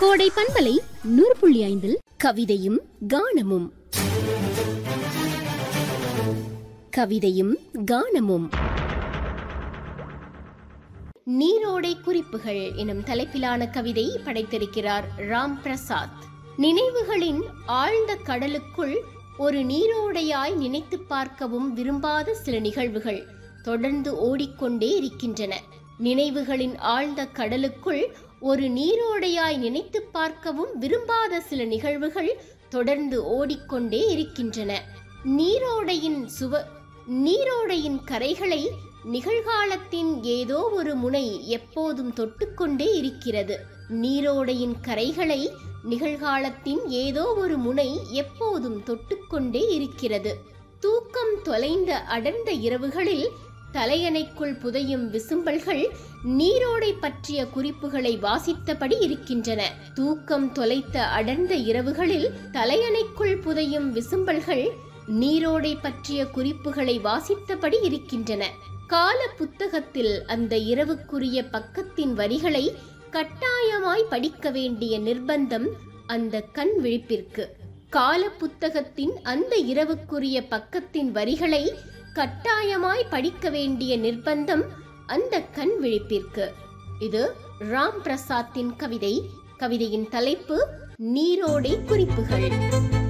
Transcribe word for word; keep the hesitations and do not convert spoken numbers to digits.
கோடை பண்பலை நூறு புள்ளி ஐந்தில் கவிதையும் கானமும் கவிதையும் கானமும் நீரோடை குறிப்புகள் எனும் தலைப்பிலான கவிதை படைத்திருக்கிறார் ராம் பிரசாத். நினைவுகளின் ஆழ்ந்த கடலுக்குள் ஒரு நீரோடையாய் நினைத்து பார்க்கவும் விரும்பாத சில நிகழ்வுகள் தொடர்ந்து ஓடிக்கொண்டே இருக்கின்றன. நினைவுகளின் ஆழ்ந்த கடலுக்குள் ஒரு நீரோடையாய் நினைத்து பார்க்கவும் விரும்பாத சில நிகழ்வுகள் தொடர்ந்து ஓடிக்கொண்டே இருக்கின்றன. நீரோடையின் சுவ நீரோடையின் கரைகளை நிகழ்காலத்தின் ஏதோ ஒரு முனை எப்போதும் தொட்டுக்கொண்டே இருக்கிறது. நீரோடையின் கரைகளை நிகழ்காலத்தின் ஏதோ ஒரு முனை எப்போதும் தொட்டுக்கொண்டே இருக்கிறது. தூக்கம் தொலைந்த அடர்ந்த இரவுகளில் தலையணைக்குள் புதையும் விசும்பல்கள் நீரோடை பற்றிய குறிப்புகளை வாசித்தபடி இருக்கின்றன. தூக்கம் தொலைத்த அடர்ந்த இரவுகளில் தலையணைக்குள் புதையும் விசும்பல்கள் நீரோடை பற்றிய குறிப்புகளை வாசித்தபடி இருக்கின்றன. கால புத்தகத்தில் அந்த இரவுக்குரிய பக்கத்தின் வரிகளை கட்டாயமாய் படிக்க வேண்டிய நிர்பந்தம் அந்த கண் விழிப்பிற்கு. கால புத்தகத்தின் அந்த இரவுக்குரிய பக்கத்தின் வரிகளை கட்டாயமாய் படிக்க வேண்டிய நிர்பந்தம் அந்த கண் விழிப்பிற்கு. இது ராம் பிரசாத்தின் கவிதை. கவிதையின் தலைப்பு நீரோடை குறிப்புகள்.